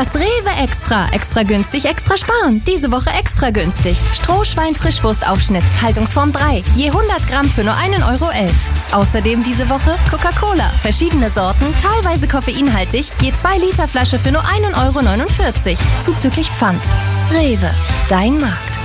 Das Rewe Extra. Extra günstig, extra sparen. Diese Woche extra günstig. Strohschwein-Frischwurstaufschnitt, Haltungsform 3. Je 100 Gramm für nur 1,11 Euro. Außerdem diese Woche Coca-Cola. Verschiedene Sorten, teilweise koffeinhaltig. Je 2 Liter Flasche für nur 1,49 Euro. Zuzüglich Pfand. Rewe. Dein Markt.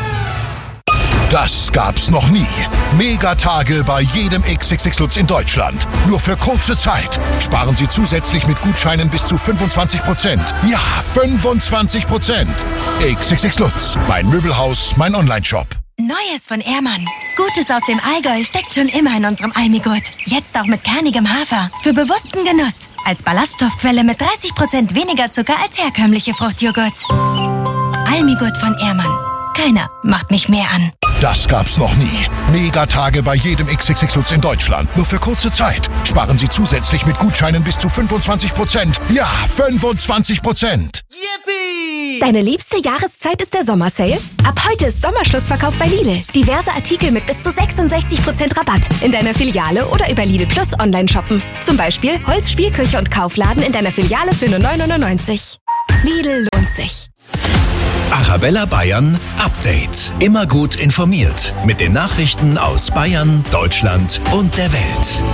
Das gab's noch nie. Megatage bei jedem XXX Lutz in Deutschland. Nur für kurze Zeit. Sparen Sie zusätzlich mit Gutscheinen bis zu 25%. Ja, 25%. XXX Lutz. Mein Möbelhaus, mein Onlineshop. Neues von Ehrmann. Gutes aus dem Allgäu steckt schon immer in unserem Almigurt. Jetzt auch mit kernigem Hafer. Für bewussten Genuss. Als Ballaststoffquelle mit 30% weniger Zucker als herkömmliche Fruchtjoghurts. Almigurt von Ehrmann. Keiner macht mich mehr an. Das gab's noch nie. Megatage bei jedem XXX Lutz in Deutschland. Nur für kurze Zeit. Sparen Sie zusätzlich mit Gutscheinen bis zu 25%. Ja, 25%. Yippie! Deine liebste Jahreszeit ist der Sommersale? Ab heute ist Sommerschlussverkauf bei Lidl. Diverse Artikel mit bis zu 66% Rabatt. In deiner Filiale oder über Lidl Plus online shoppen. Zum Beispiel Holz, Spielküche und Kaufladen in deiner Filiale für nur 9,99 €. Lidl lohnt sich. Arabella Bayern Update. Immer gut informiert mit den Nachrichten aus Bayern, Deutschland und der Welt.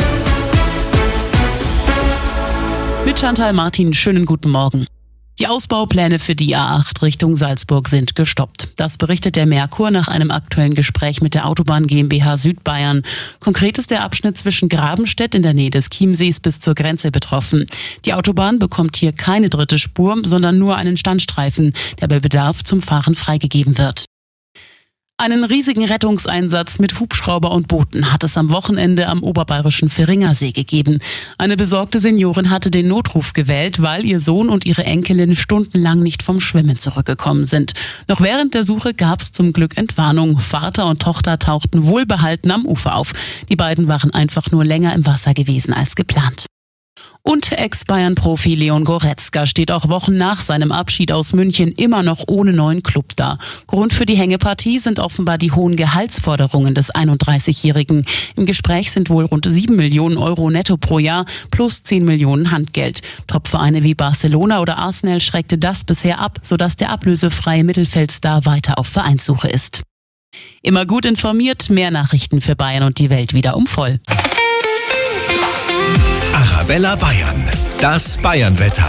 Mit Chantal Martin, schönen guten Morgen. Die Ausbaupläne für die A8 Richtung Salzburg sind gestoppt. Das berichtet der Merkur nach einem aktuellen Gespräch mit der Autobahn GmbH Südbayern. Konkret ist der Abschnitt zwischen Grabenstedt in der Nähe des Chiemsees bis zur Grenze betroffen. Die Autobahn bekommt hier keine dritte Spur, sondern nur einen Standstreifen, der bei Bedarf zum Fahren freigegeben wird. Einen riesigen Rettungseinsatz mit Hubschrauber und Booten hat es am Wochenende am oberbayerischen Feringersee gegeben. Eine besorgte Seniorin hatte den Notruf gewählt, weil ihr Sohn und ihre Enkelin stundenlang nicht vom Schwimmen zurückgekommen sind. Noch während der Suche gab es zum Glück Entwarnung. Vater und Tochter tauchten wohlbehalten am Ufer auf. Die beiden waren einfach nur länger im Wasser gewesen als geplant. Und Ex-Bayern-Profi Leon Goretzka steht auch Wochen nach seinem Abschied aus München immer noch ohne neuen Club da. Grund für die Hängepartie sind offenbar die hohen Gehaltsforderungen des 31-Jährigen. Im Gespräch sind wohl rund 7 Millionen Euro netto pro Jahr plus 10 Millionen Handgeld. Topvereine wie Barcelona oder Arsenal schreckte das bisher ab, sodass der ablösefreie Mittelfeldstar weiter auf Vereinssuche ist. Immer gut informiert, mehr Nachrichten für Bayern und die Welt wieder um voll. Arabella Bayern, das Bayernwetter.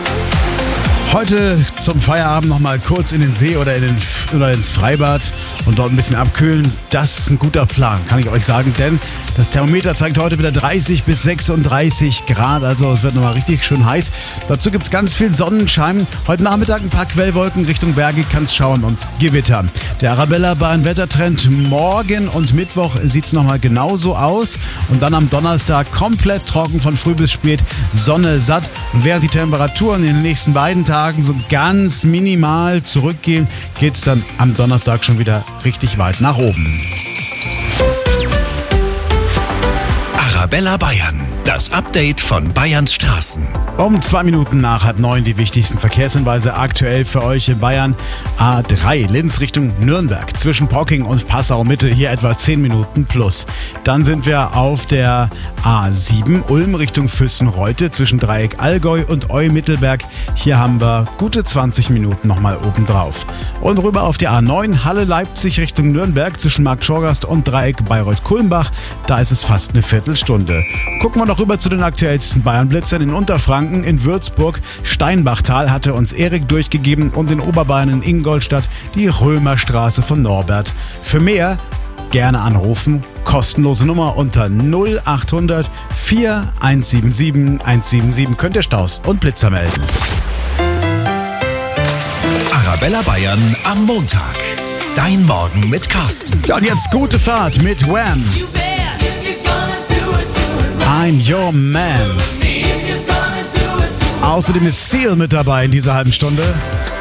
Heute zum Feierabend nochmal kurz in den See oder ins Freibad und dort ein bisschen abkühlen. Das ist ein guter Plan, kann ich euch sagen, denn das Thermometer zeigt heute wieder 30 bis 36 Grad, also es wird nochmal richtig schön heiß. Dazu gibt es ganz viel Sonnenschein. Heute Nachmittag ein paar Quellwolken Richtung Berge, kann's schauen und Gewitter. Der Arabella Bayern Wettertrend morgen und Mittwoch sieht es nochmal genauso aus und dann am Donnerstag komplett trocken von früh bis spät, Sonne satt. Und während die Temperaturen in den nächsten beiden Tagen so ganz minimal zurückgehen, geht es dann am Donnerstag schon wieder richtig weit nach oben. Arabella Bayern, das Update von Bayerns Straßen. Um 2 Minuten nach 8:30 die wichtigsten Verkehrshinweise aktuell für euch in Bayern. A3 Linz Richtung Nürnberg zwischen Pocking und Passau Mitte, hier etwa 10 Minuten plus. Dann sind wir auf der A7 Ulm Richtung Füssen-Reute zwischen Dreieck Allgäu und Eu-Mittelberg. Hier haben wir gute 20 Minuten nochmal obendrauf. Und rüber auf die A9 Halle Leipzig Richtung Nürnberg zwischen Markt Schorgast und Dreieck Bayreuth-Kulmbach. Da ist es fast eine Viertelstunde. Gucken wir noch rüber zu den aktuellsten Bayern-Blitzern in Unterfranken. In Würzburg, Steinbachtal hatte uns Erik durchgegeben und in Oberbayern in Ingolstadt die Römerstraße von Norbert. Für mehr gerne anrufen, kostenlose Nummer unter 0800 4177 177. Könnt ihr Staus und Blitzer melden. Arabella Bayern am Montag. Dein Morgen mit Carsten. Ja, und jetzt gute Fahrt mit Wham! I'm your man. Außerdem ist Seal mit dabei in dieser halben Stunde.